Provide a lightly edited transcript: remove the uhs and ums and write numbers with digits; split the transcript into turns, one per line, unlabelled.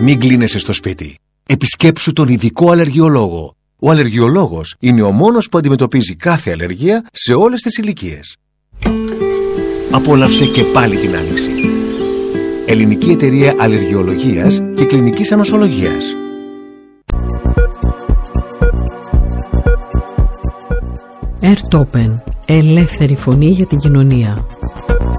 Μην κλείνεσαι στο σπίτι. Επισκέψου τον ειδικό αλλεργιολόγο. Ο αλλεργιολόγος είναι ο μόνος που αντιμετωπίζει κάθε αλλεργία σε όλες τις ηλικίες. Απόλαυσε και πάλι την άνοιξη. Ελληνική Εταιρεία Αλλεργιολογίας και Κλινικής Ανοσολογίας.
Airtopen. Ελεύθερη φωνή για την κοινωνία.